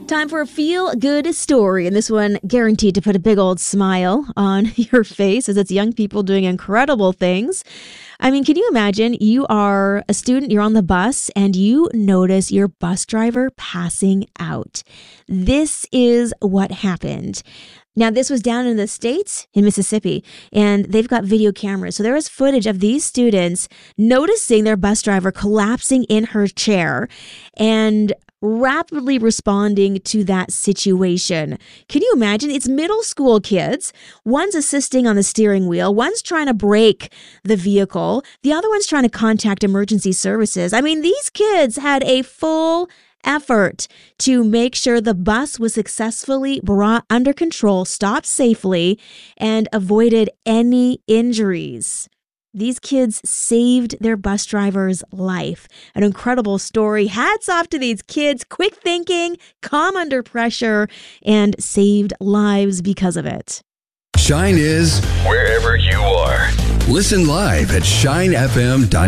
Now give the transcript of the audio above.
Time for a feel-good story, and this one guaranteed to put a big old smile on your face as it's young people doing incredible things. I mean, can you imagine? You are a student, you're on the bus, and you notice your bus driver passing out. This is what happened. Now, this was down in the States, in Mississippi, and they've got video cameras. So there was footage of these students noticing their bus driver collapsing in her chair and rapidly responding to that situation. Can you imagine? It's middle school kids. One's assisting on the steering wheel. One's trying to brake the vehicle. The other one's trying to contact emergency services. I mean, these kids had a full effort to make sure the bus was successfully brought under control, stopped safely, and avoided any injuries. These kids saved their bus driver's life. An incredible story. Hats off to these kids. Quick thinking, calm under pressure, and saved lives because of it. Shine is wherever you are. Listen live at shinefm.com.